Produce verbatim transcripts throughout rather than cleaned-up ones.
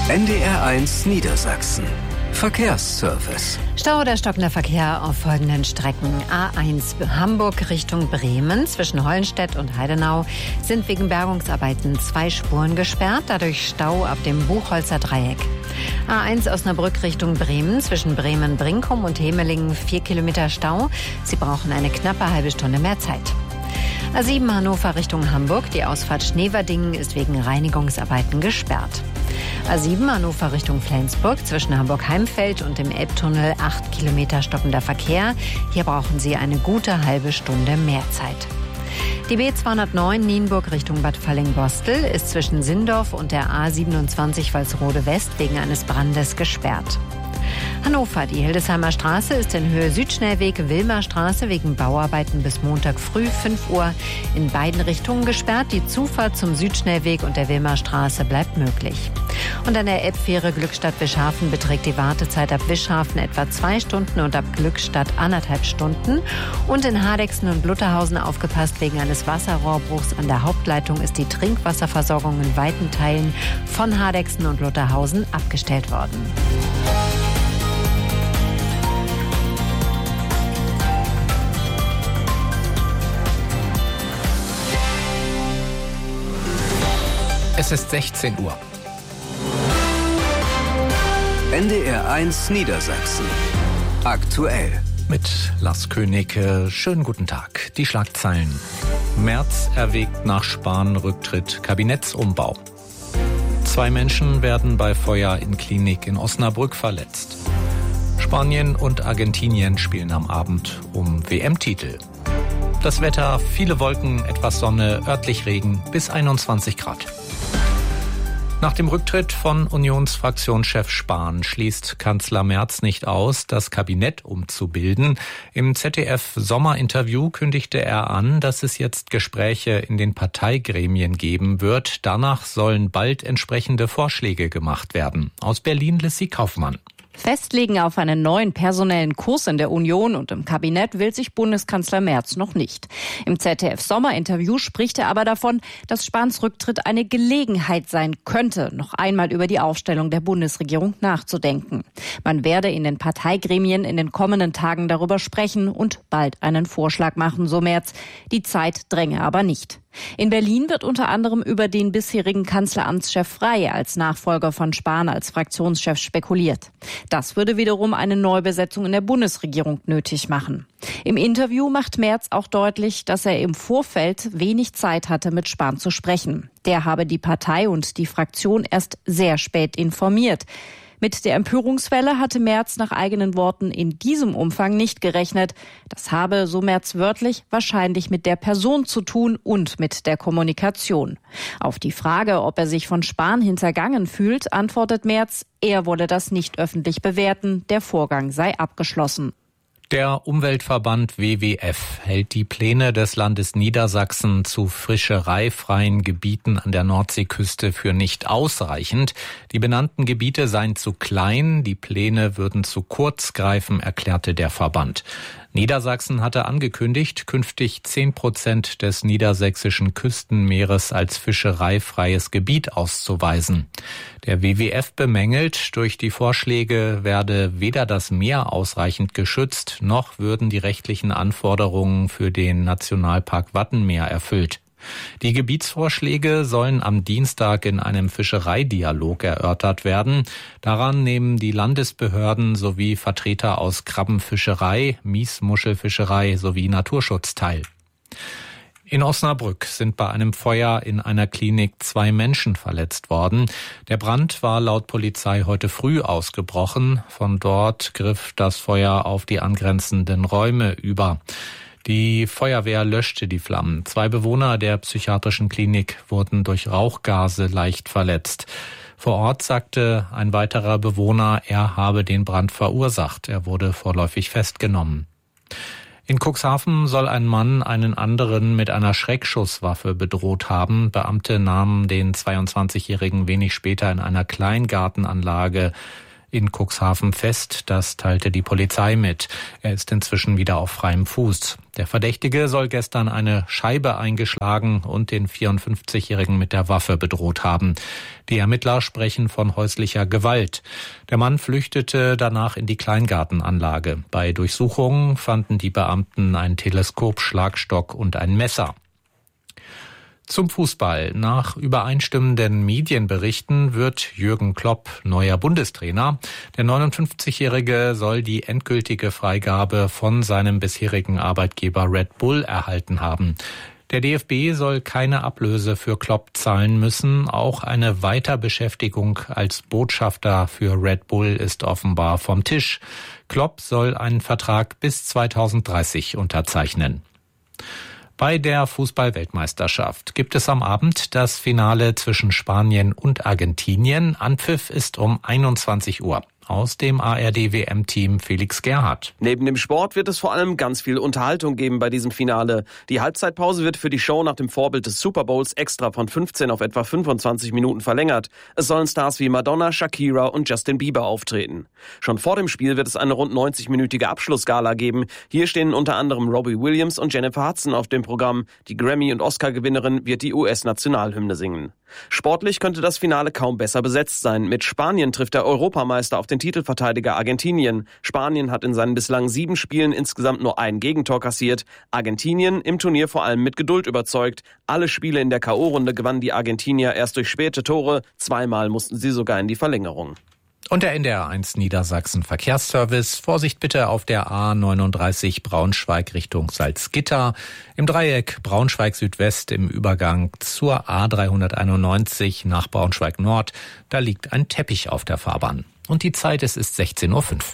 N D R eins Niedersachsen. Verkehrsservice. Stau oder stockender Verkehr auf folgenden Strecken. A eins Hamburg Richtung Bremen zwischen Hollenstedt und Heidenau sind wegen Bergungsarbeiten zwei Spuren gesperrt, dadurch Stau ab dem Buchholzer Dreieck. A eins Osnabrück Richtung Bremen zwischen Bremen-Brinkum und Hemelingen vier Kilometer Stau. Sie brauchen eine knappe halbe Stunde mehr Zeit. A sieben Hannover Richtung Hamburg. Die Ausfahrt Schneverdingen ist wegen Reinigungsarbeiten gesperrt. A sieben Hannover Richtung Flensburg zwischen Hamburg-Heimfeld und dem Elbtunnel acht Kilometer stockender Verkehr. Hier brauchen Sie eine gute halbe Stunde mehr Zeit. Die B zweihundertneun Nienburg Richtung Bad Fallingbostel ist zwischen Sindorf und der A siebenundzwanzig Walsrode West wegen eines Brandes gesperrt. Hannover, die Hildesheimer Straße ist in Höhe Südschnellweg Wilmerstraße wegen Bauarbeiten bis Montag früh fünf Uhr in beiden Richtungen gesperrt. Die Zufahrt zum Südschnellweg und der Wilmerstraße bleibt möglich. Und an der Elbfähre Glückstadt-Wischhafen beträgt die Wartezeit ab Wischhafen etwa zwei Stunden und ab Glückstadt anderthalb Stunden. Und in Hardegsten und Lutherhausen aufgepasst, wegen eines Wasserrohrbruchs an der Hauptleitung ist die Trinkwasserversorgung in weiten Teilen von Hardegsten und Lutherhausen abgestellt worden. Es ist sechzehn Uhr. N D R eins Niedersachsen. Aktuell. Mit Lars König. Schönen guten Tag. Die Schlagzeilen. Merz erwägt nach Spahn-Rücktritt Kabinettsumbau. Zwei Menschen werden bei Feuer in Klinik in Osnabrück verletzt. Spanien und Argentinien spielen am Abend um W M-Titel. Das Wetter, viele Wolken, etwas Sonne, örtlich Regen bis einundzwanzig Grad. Nach dem Rücktritt von Unionsfraktionschef Spahn schließt Kanzler Merz nicht aus, das Kabinett umzubilden. Im Z D F-Sommerinterview kündigte er an, dass es jetzt Gespräche in den Parteigremien geben wird. Danach sollen bald entsprechende Vorschläge gemacht werden. Aus Berlin Lissy Kaufmann. Festlegen auf einen neuen personellen Kurs in der Union und im Kabinett will sich Bundeskanzler Merz noch nicht. Im Z D F-Sommerinterview spricht er aber davon, dass Spahns Rücktritt eine Gelegenheit sein könnte, noch einmal über die Aufstellung der Bundesregierung nachzudenken. Man werde in den Parteigremien in den kommenden Tagen darüber sprechen und bald einen Vorschlag machen, so Merz. Die Zeit dränge aber nicht. In Berlin wird unter anderem über den bisherigen Kanzleramtschef Frey als Nachfolger von Spahn als Fraktionschef spekuliert. Das würde wiederum eine Neubesetzung in der Bundesregierung nötig machen. Im Interview macht Merz auch deutlich, dass er im Vorfeld wenig Zeit hatte, mit Spahn zu sprechen. Der habe die Partei und die Fraktion erst sehr spät informiert. Mit der Empörungswelle hatte Merz nach eigenen Worten in diesem Umfang nicht gerechnet. Das habe, so Merz wörtlich, wahrscheinlich mit der Person zu tun und mit der Kommunikation. Auf die Frage, ob er sich von Spahn hintergangen fühlt, antwortet Merz, er wolle das nicht öffentlich bewerten, der Vorgang sei abgeschlossen. Der Umweltverband W W F hält die Pläne des Landes Niedersachsen zu fischereifreien Gebieten an der Nordseeküste für nicht ausreichend. Die benannten Gebiete seien zu klein, die Pläne würden zu kurz greifen, erklärte der Verband. Niedersachsen hatte angekündigt, künftig zehn Prozent des niedersächsischen Küstenmeeres als fischereifreies Gebiet auszuweisen. Der W W F bemängelt, durch die Vorschläge werde weder das Meer ausreichend geschützt, noch würden die rechtlichen Anforderungen für den Nationalpark Wattenmeer erfüllt. Die Gebietsvorschläge sollen am Dienstag in einem Fischereidialog erörtert werden. Daran nehmen die Landesbehörden sowie Vertreter aus Krabbenfischerei, Miesmuschelfischerei sowie Naturschutz teil. In Osnabrück sind bei einem Feuer in einer Klinik zwei Menschen verletzt worden. Der Brand war laut Polizei heute früh ausgebrochen. Von dort griff das Feuer auf die angrenzenden Räume über. Die Feuerwehr löschte die Flammen. Zwei Bewohner der psychiatrischen Klinik wurden durch Rauchgase leicht verletzt. Vor Ort sagte ein weiterer Bewohner, er habe den Brand verursacht. Er wurde vorläufig festgenommen. In Cuxhaven soll ein Mann einen anderen mit einer Schreckschusswaffe bedroht haben. Beamte nahmen den zweiundzwanzigjährigen wenig später in einer Kleingartenanlage in Cuxhaven fest. Das teilte die Polizei mit. Er ist inzwischen wieder auf freiem Fuß. Der Verdächtige soll gestern eine Scheibe eingeschlagen und den vierundfünfzigjährigen mit der Waffe bedroht haben. Die Ermittler sprechen von häuslicher Gewalt. Der Mann flüchtete danach in die Kleingartenanlage. Bei Durchsuchungen fanden die Beamten ein Teleskop, Schlagstock und ein Messer. Zum Fußball. Nach übereinstimmenden Medienberichten wird Jürgen Klopp neuer Bundestrainer. Der neunundfünfzigjährige soll die endgültige Freigabe von seinem bisherigen Arbeitgeber Red Bull erhalten haben. Der D F B soll keine Ablöse für Klopp zahlen müssen. Auch eine Weiterbeschäftigung als Botschafter für Red Bull ist offenbar vom Tisch. Klopp soll einen Vertrag bis zweitausenddreißig unterzeichnen. Bei der Fußball-Weltmeisterschaft gibt es am Abend das Finale zwischen Spanien und Argentinien. Anpfiff ist um einundzwanzig Uhr. Aus dem A R D-W M-Team Felix Gerhardt. Neben dem Sport wird es vor allem ganz viel Unterhaltung geben bei diesem Finale. Die Halbzeitpause wird für die Show nach dem Vorbild des Super Bowls extra von fünfzehn auf etwa fünfundzwanzig Minuten verlängert. Es sollen Stars wie Madonna, Shakira und Justin Bieber auftreten. Schon vor dem Spiel wird es eine rund neunzig-minütige Abschlussgala geben. Hier stehen unter anderem Robbie Williams und Jennifer Hudson auf dem Programm. Die Grammy- und Oscar-Gewinnerin wird die U S-Nationalhymne singen. Sportlich könnte das Finale kaum besser besetzt sein. Mit Spanien trifft der Europameister auf den Titelverteidiger Argentinien. Spanien hat in seinen bislang sieben Spielen insgesamt nur ein Gegentor kassiert. Argentinien im Turnier vor allem mit Geduld überzeugt. Alle Spiele in der K O-Runde gewannen die Argentinier erst durch späte Tore. Zweimal mussten sie sogar in die Verlängerung. Und der N D R eins Niedersachsen Verkehrsservice. Vorsicht bitte auf der A neununddreißig Braunschweig Richtung Salzgitter. Im Dreieck Braunschweig Südwest im Übergang zur A dreihunderteinundneunzig nach Braunschweig Nord. Da liegt ein Teppich auf der Fahrbahn. Und die Zeit, es ist sechzehn Uhr fünf.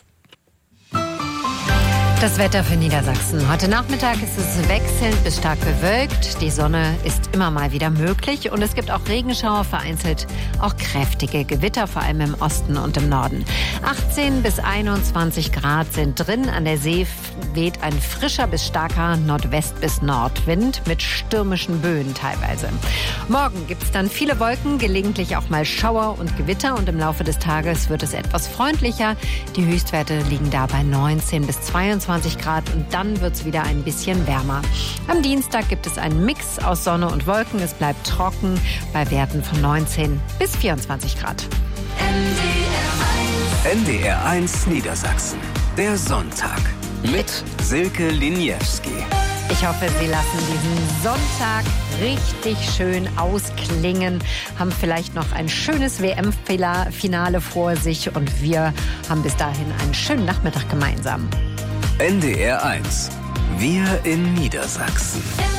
Das Wetter für Niedersachsen. Heute Nachmittag ist es wechselnd bis stark bewölkt. Die Sonne ist immer mal wieder möglich und es gibt auch Regenschauer, vereinzelt auch kräftige Gewitter, vor allem im Osten und im Norden. achtzehn bis einundzwanzig Grad sind drin. An der See weht ein frischer bis starker Nordwest- bis Nordwind mit stürmischen Böen teilweise. Morgen gibt es dann viele Wolken, gelegentlich auch mal Schauer und Gewitter und im Laufe des Tages wird es etwas freundlicher. Die Höchstwerte liegen da bei neunzehn bis zweiundzwanzig Grad und dann wird es wieder ein bisschen wärmer. Am Dienstag gibt es einen Mix aus Sonne und Wolken. Es bleibt trocken bei Werten von neunzehn bis vierundzwanzig Grad. N D R eins Niedersachsen. Der Sonntag mit Silke Liniewski. Ich hoffe, Sie lassen diesen Sonntag richtig schön ausklingen, haben vielleicht noch ein schönes W M-Finale vor sich und wir haben bis dahin einen schönen Nachmittag gemeinsam. N D R eins. Wir in Niedersachsen.